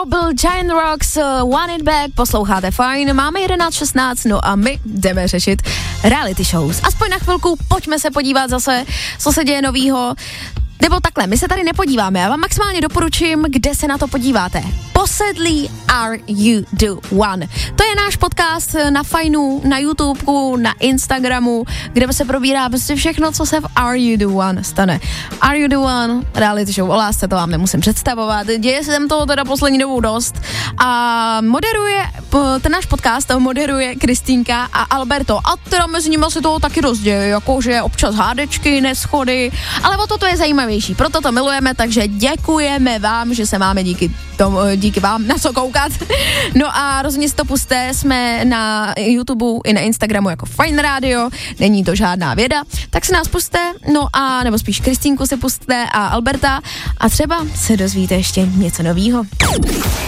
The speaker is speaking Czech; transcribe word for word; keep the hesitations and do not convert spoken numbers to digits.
To byl Giant Rocks, uh, Want It Back, posloucháte fajn, máme jedenáct šestnáct, no a my jdeme řešit reality shows. Aspoň na chvilku, pojďme se podívat zase, co se děje novýho. Nebo takhle, my se tady nepodíváme, já vám maximálně doporučím, kde se na to podíváte. Posedlí Are You The One. To je náš podcast na Fajnu, na YouTubeku, na Instagramu, kde se probírá prostě všechno, co se v Are You The One stane. Are You The One, reality show o lásce, to vám nemusím představovat. Děje se tam toho teda poslední dobou dost. A moderuje, ten náš podcast moderuje Kristýnka a Alberto. A teda mezi nimi se toho taky dost děje, jakože občas hádečky, neschody, ale o to to je zajímavější. Proto to milujeme, takže děkujeme vám, že se máme díky tomu, díky vám na co koukat. No a rozhodně si to pusťte, jsme na YouTube i na Instagramu jako Fajn Radio, není to žádná věda, tak se nás pusťte, no a nebo spíš Kristýnku si pusťte a Alberta a třeba se dozvíte ještě něco novýho.